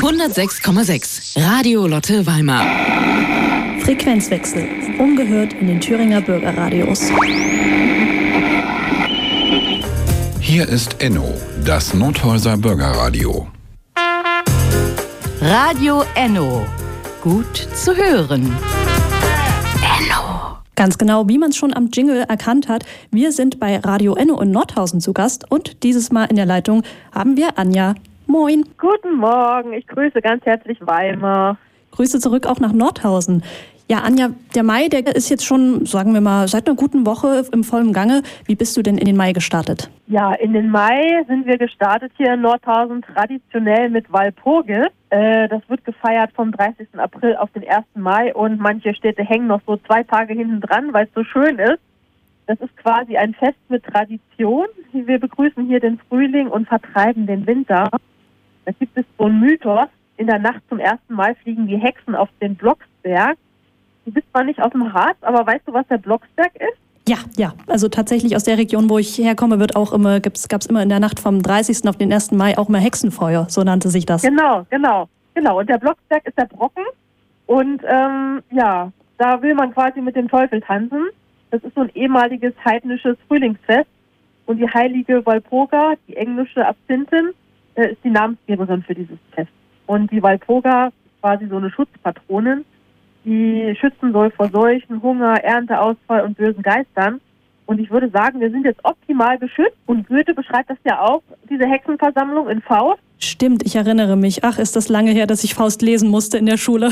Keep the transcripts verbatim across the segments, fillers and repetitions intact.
hundertsechs Komma sechs Radio Lotte Weimar. Frequenzwechsel. Ungehört in den Thüringer Bürgerradios. Hier ist Enno, das Nothäuser Bürgerradio. Radio Enno. Gut zu hören. Enno. Ganz genau, wie man es schon am Jingle erkannt hat, wir sind bei Radio Enno in Nordhausen zu Gast und dieses Mal in der Leitung haben wir Anja. Moin. Guten Morgen, ich grüße ganz herzlich Weimar. Grüße zurück auch nach Nordhausen. Ja, Anja, der Mai, der ist jetzt schon, sagen wir mal, seit einer guten Woche im vollen Gange. Wie bist du denn in den Mai gestartet? Ja, in den Mai sind wir gestartet hier in Nordhausen traditionell mit Walpurgis. Äh, das wird gefeiert vom dreißigsten April auf den ersten Mai und manche Städte hängen noch so zwei Tage hinten dran, weil es so schön ist. Das ist quasi ein Fest mit Tradition. Wir begrüßen hier den Frühling und vertreiben den Winter. Da gibt es so einen Mythos. In der Nacht zum ersten Mai fliegen die Hexen auf den Blocksberg. Du bist zwar nicht aus dem Harz, aber weißt du, was der Blocksberg ist? Ja, ja. Also tatsächlich aus der Region, wo ich herkomme, wird auch immer, gibt's, gab's immer in der Nacht vom dreißigsten auf den ersten Mai auch mal Hexenfeuer. So nannte sich das. Genau, genau, genau. Und der Blocksberg ist der Brocken. Und ähm, ja, da will man quasi mit dem Teufel tanzen. Das ist so ein ehemaliges heidnisches Frühlingsfest. Und die heilige Walpurga, die englische Absintin, äh, ist die Namensgeberin für dieses Fest. Und die Walpurga ist quasi so eine Schutzpatronin, die schützen soll vor Seuchen, Hunger, Ernteausfall und bösen Geistern. Und ich würde sagen, wir sind jetzt optimal geschützt. Und Goethe beschreibt das ja auch, diese Hexenversammlung in Faust. Stimmt, ich erinnere mich. Ach, ist das lange her, dass ich Faust lesen musste in der Schule.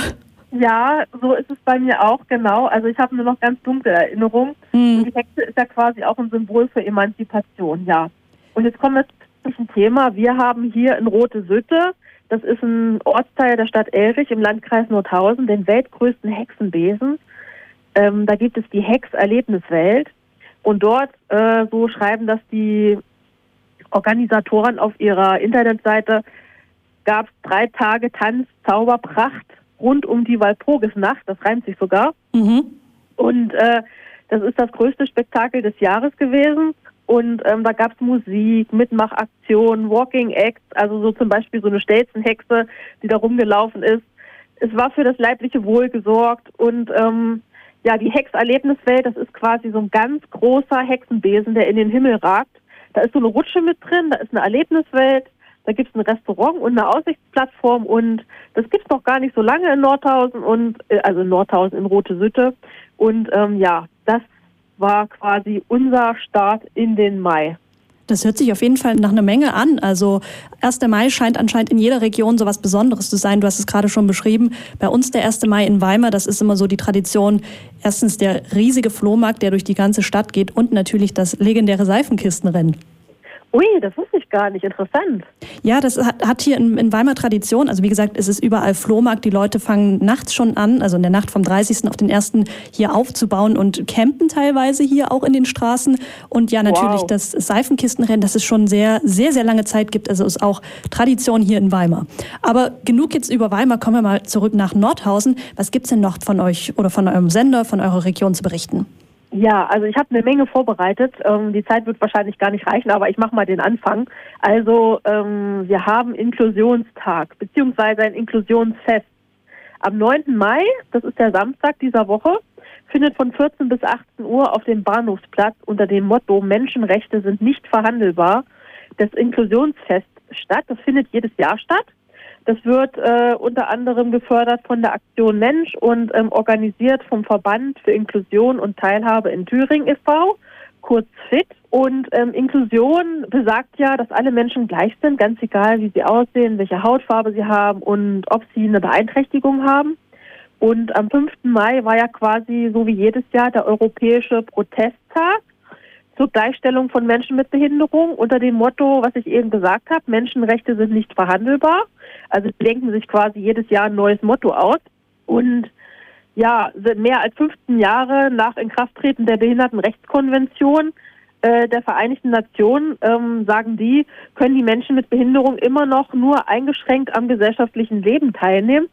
Ja, so ist es bei mir auch, genau. Also ich habe nur noch ganz dunkle Erinnerungen. Hm. Und die Hexe ist ja quasi auch ein Symbol für Emanzipation, ja. Und jetzt kommen wir zum Thema. Wir haben hier in Rote Sütte, das ist ein Ortsteil der Stadt Elrich im Landkreis Nordhausen, den weltgrößten Hexenbesen. Ähm, da gibt es die Hex-Erlebniswelt. Und dort, äh, so schreiben das die Organisatoren auf ihrer Internetseite, gab es drei Tage Tanz, Zauberpracht rund um die Walpurgisnacht. Das reimt sich sogar. Mhm. Und äh, das ist das größte Spektakel des Jahres gewesen. Und ähm, da gab es Musik, Mitmachaktionen, Walking Acts, also so zum Beispiel so eine Stelzenhexe, die da rumgelaufen ist. Es war für das leibliche Wohl gesorgt und ähm, ja, die Hex-Erlebniswelt, das ist quasi so ein ganz großer Hexenbesen, der in den Himmel ragt. Da ist so eine Rutsche mit drin, da ist eine Erlebniswelt, da gibt es ein Restaurant und eine Aussichtsplattform und das gibt es noch gar nicht so lange in Nordhausen und äh, also in Nordhausen in Rote Sütte. Und ähm, ja, das war quasi unser Start in den Mai. Das hört sich auf jeden Fall nach einer Menge an. Also erster Mai scheint anscheinend in jeder Region so was Besonderes zu sein. Du hast es gerade schon beschrieben. Bei uns der erste Mai in Weimar, das ist immer so die Tradition. Erstens der riesige Flohmarkt, der durch die ganze Stadt geht und natürlich das legendäre Seifenkistenrennen. Ui, das wusste ich gar nicht. Interessant. Ja, das hat, hat hier in, in Weimar Tradition. Also wie gesagt, es ist überall Flohmarkt. Die Leute fangen nachts schon an, also in der Nacht vom dreißigsten auf den ersten hier aufzubauen und campen teilweise hier auch in den Straßen. Und ja, natürlich wow. Das Seifenkistenrennen, das es schon sehr, sehr, sehr lange Zeit gibt. Also ist auch Tradition hier in Weimar. Aber genug jetzt über Weimar. Kommen wir mal zurück nach Nordhausen. Was gibt's denn noch von euch oder von eurem Sender, von eurer Region zu berichten? Ja, also ich habe eine Menge vorbereitet. Ähm, die Zeit wird wahrscheinlich gar nicht reichen, aber ich mache mal den Anfang. Also ähm, wir haben Inklusionstag beziehungsweise ein Inklusionsfest. Am neunten Mai, das ist der Samstag dieser Woche, findet von vierzehn bis achtzehn Uhr auf dem Bahnhofsplatz unter dem Motto Menschenrechte sind nicht verhandelbar das Inklusionsfest statt. Das findet jedes Jahr statt. Das wird äh, unter anderem gefördert von der Aktion Mensch und ähm, organisiert vom Verband für Inklusion und Teilhabe in Thüringen e V, kurz F I T. Und ähm, Inklusion besagt ja, dass alle Menschen gleich sind, ganz egal, wie sie aussehen, welche Hautfarbe sie haben und ob sie eine Beeinträchtigung haben. Und am fünften Mai war ja quasi so wie jedes Jahr der europäische Protesttag zur Gleichstellung von Menschen mit Behinderung unter dem Motto, was ich eben gesagt habe, Menschenrechte sind nicht verhandelbar. Also denken sich quasi jedes Jahr ein neues Motto aus. Und ja, mehr als fünfzehn Jahre nach Inkrafttreten der Behindertenrechtskonvention äh, der Vereinigten Nationen, ähm, sagen die, können die Menschen mit Behinderung immer noch nur eingeschränkt am gesellschaftlichen Leben teilnehmen.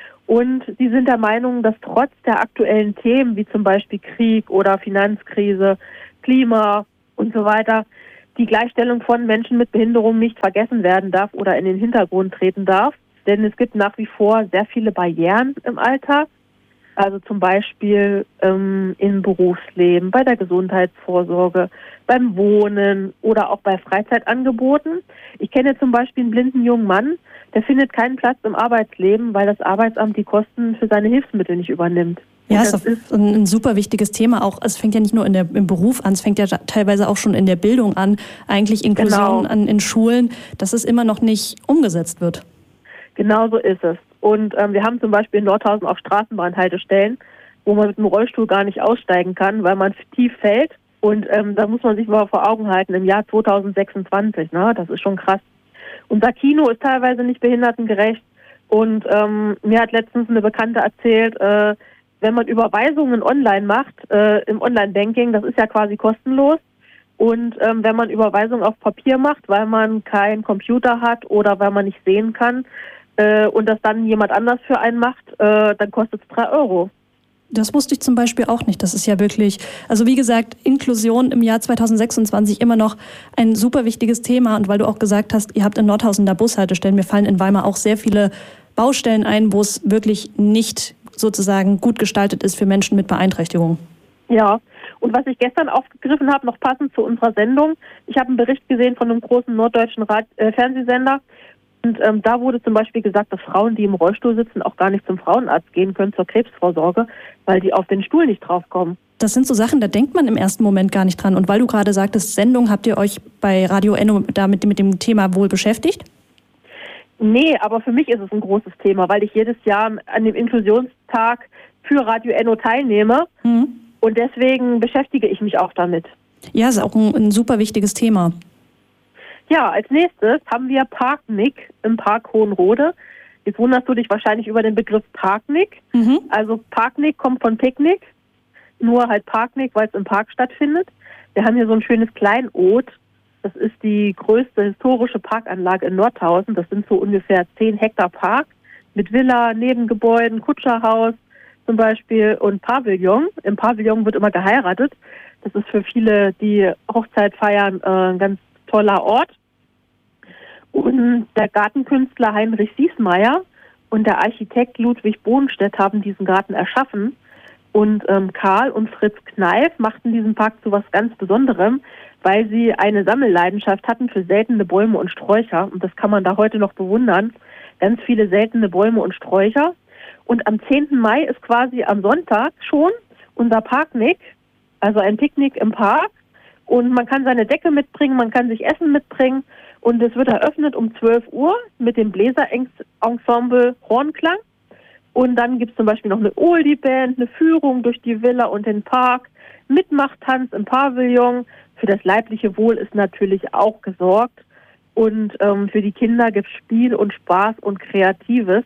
Und sie sind der Meinung, dass trotz der aktuellen Themen, wie zum Beispiel Krieg oder Finanzkrise, Klima und so weiter, die Gleichstellung von Menschen mit Behinderung nicht vergessen werden darf oder in den Hintergrund treten darf. denn es gibt nach wie vor sehr viele Barrieren im Alltag. Also zum Beispiel ähm, im Berufsleben, bei der Gesundheitsvorsorge, beim Wohnen oder auch bei Freizeitangeboten. Ich kenne zum Beispiel einen blinden jungen Mann, der findet keinen Platz im Arbeitsleben, weil das Arbeitsamt die Kosten für seine Hilfsmittel nicht übernimmt. Ja, das ist ein, ein super wichtiges Thema. Auch es fängt ja nicht nur in der, im Beruf an, es fängt ja teilweise auch schon in der Bildung an. Eigentlich Inklusion genau. an, in Schulen, dass es immer noch nicht umgesetzt wird. Genau so ist es. Und ähm, wir haben zum Beispiel in Nordhausen auch Straßenbahnhaltestellen, wo man mit dem Rollstuhl gar nicht aussteigen kann, weil man tief fällt. Und ähm, da muss man sich mal vor Augen halten, im Jahr zweitausendsechsundzwanzig, ne? Das ist schon krass. Unser Kino ist teilweise nicht behindertengerecht. Und ähm, mir hat letztens eine Bekannte erzählt, äh, wenn man Überweisungen online macht, äh, im Online-Banking, das ist ja quasi kostenlos. Und ähm, wenn man Überweisungen auf Papier macht, weil man keinen Computer hat oder weil man nicht sehen kann, äh, und das dann jemand anders für einen macht, äh, dann kostet es drei Euro. Das wusste ich zum Beispiel auch nicht. Das ist ja wirklich, also wie gesagt, Inklusion im Jahr zweitausendsechsundzwanzig immer noch ein super wichtiges Thema. Und weil du auch gesagt hast, ihr habt in Nordhausen da Bushaltestellen, mir fallen in Weimar auch sehr viele Baustellen ein, wo es wirklich nicht sozusagen gut gestaltet ist für Menschen mit Beeinträchtigung. Ja, und was ich gestern aufgegriffen habe, noch passend zu unserer Sendung, ich habe einen Bericht gesehen von einem großen norddeutschen Rad- äh, Fernsehsender. Und ähm, da wurde zum Beispiel gesagt, dass Frauen, die im Rollstuhl sitzen, auch gar nicht zum Frauenarzt gehen können zur Krebsvorsorge, weil die auf den Stuhl nicht draufkommen. Das sind so Sachen, da denkt man im ersten Moment gar nicht dran. Und weil du gerade sagtest, Sendung, habt ihr euch bei Radio Enno damit mit dem Thema wohl beschäftigt? Nee, aber für mich ist es ein großes Thema, weil ich jedes Jahr an dem Inklusionstag für Radio Enno teilnehme. Mhm. Und deswegen beschäftige ich mich auch damit. Ja, ist auch ein, ein super wichtiges Thema. Ja, als nächstes haben wir Parknick im Park Hohenrode. Jetzt wunderst du dich wahrscheinlich über den Begriff Parknick. Mhm. Also Parknick kommt von Picknick, nur halt Parknick, weil es im Park stattfindet. Wir haben hier so ein schönes Kleinod. Das ist die größte historische Parkanlage in Nordhausen. Das sind so ungefähr zehn Hektar Park mit Villa, Nebengebäuden, Kutscherhaus zum Beispiel und Pavillon. Im Pavillon wird immer geheiratet. Das ist für viele, die Hochzeit feiern, ein ganz toller Ort. Und der Gartenkünstler Heinrich Siesmeier und der Architekt Ludwig Bohnstedt haben diesen Garten erschaffen. Und ähm, Karl und Fritz Kneif machten diesen Park zu was ganz Besonderem, weil sie eine Sammelleidenschaft hatten für seltene Bäume und Sträucher. Und das kann man da heute noch bewundern. Ganz viele seltene Bäume und Sträucher. Und am zehnten Mai ist quasi am Sonntag schon unser Parknick, also ein Picknick im Park. Und man kann seine Decke mitbringen, man kann sich Essen mitbringen. Und es wird eröffnet um zwölf Uhr mit dem Bläserensemble Hornklang. Und dann gibt es zum Beispiel noch eine Oldie-Band, eine Führung durch die Villa und den Park, Mitmachtanz im Pavillon. Für das leibliche Wohl ist natürlich auch gesorgt. Und ähm, für die Kinder gibt es Spiel und Spaß und Kreatives.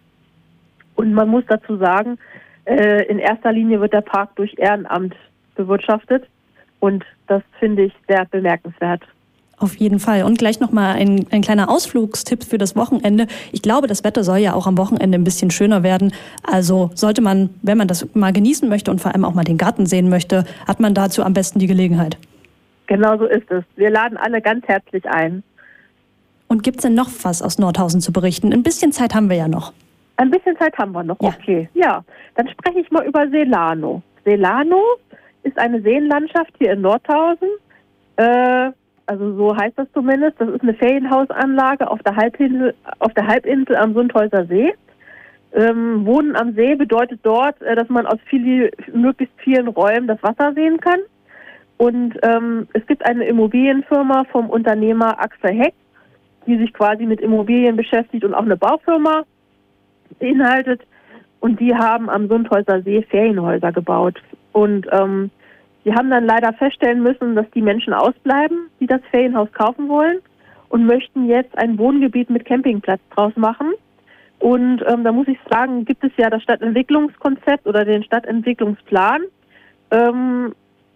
Und man muss dazu sagen, äh, in erster Linie wird der Park durch Ehrenamt bewirtschaftet. Und das finde ich sehr bemerkenswert. Auf jeden Fall. Und gleich nochmal ein, ein kleiner Ausflugstipp für das Wochenende. Ich glaube, das Wetter soll ja auch am Wochenende ein bisschen schöner werden. Also sollte man, wenn man das mal genießen möchte und vor allem auch mal den Garten sehen möchte, hat man dazu am besten die Gelegenheit. Genau so ist es. Wir laden alle ganz herzlich ein. Und gibt es denn noch was aus Nordhausen zu berichten? Ein bisschen Zeit haben wir ja noch. Ein bisschen Zeit haben wir noch, ja. Okay. Ja, dann spreche ich mal über Selano. Selano ist eine Seenlandschaft hier in Nordhausen. Äh, also so heißt das zumindest. Das ist eine Ferienhausanlage auf der Halbinsel, auf der Halbinsel am Sundhäuser See. Ähm, Wohnen am See bedeutet dort, äh, dass man aus viel, möglichst vielen Räumen das Wasser sehen kann. Und ähm, es gibt eine Immobilienfirma vom Unternehmer Axel Heck, die sich quasi mit Immobilien beschäftigt und auch eine Baufirma beinhaltet. Und die haben am Sundhäuser See Ferienhäuser gebaut. Und ähm, die haben dann leider feststellen müssen, dass die Menschen ausbleiben, die das Ferienhaus kaufen wollen und möchten jetzt ein Wohngebiet mit Campingplatz draus machen. Und ähm, da muss ich sagen, gibt es ja das Stadtentwicklungskonzept oder den Stadtentwicklungsplan, ähm,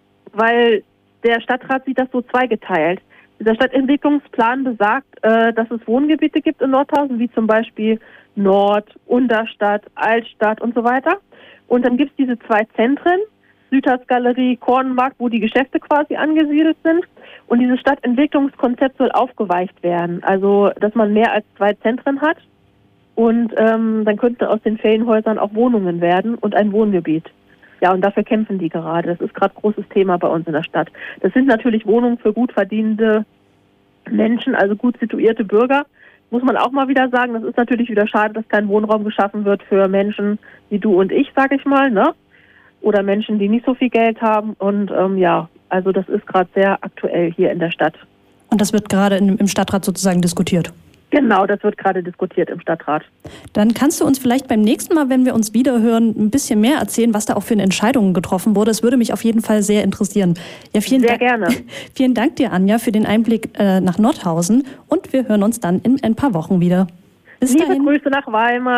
weil der Stadtrat sieht das so zweigeteilt. Dieser Stadtentwicklungsplan besagt, äh, dass es Wohngebiete gibt in Nordhausen, wie zum Beispiel Nord, Unterstadt, Altstadt und so weiter. Und dann gibt es diese zwei Zentren, Südhausgalerie, Kornmarkt, wo die Geschäfte quasi angesiedelt sind. Und dieses Stadtentwicklungskonzept soll aufgeweicht werden. Also, dass man mehr als zwei Zentren hat. Und ähm, dann könnten aus den Ferienhäusern auch Wohnungen werden und ein Wohngebiet. Ja, und dafür kämpfen die gerade. Das ist gerade großes Thema bei uns in der Stadt. Das sind natürlich Wohnungen für gut verdienende Menschen, also gut situierte Bürger. Muss man auch mal wieder sagen, das ist natürlich wieder schade, dass kein Wohnraum geschaffen wird für Menschen wie du und ich, sag ich mal, ne? Oder Menschen, die nicht so viel Geld haben. Und ähm, ja, also das ist gerade sehr aktuell hier in der Stadt. Und das wird gerade im, im Stadtrat sozusagen diskutiert? Genau, das wird gerade diskutiert im Stadtrat. Dann kannst du uns vielleicht beim nächsten Mal, wenn wir uns wiederhören, ein bisschen mehr erzählen, was da auch für eine Entscheidungen getroffen wurde. Es würde mich auf jeden Fall sehr interessieren. Ja, vielen sehr Dank, gerne. Vielen Dank dir, Anja, für den Einblick äh, nach Nordhausen. Und wir hören uns dann in ein paar Wochen wieder. Bis Liebe dahin. Grüße nach Weimar.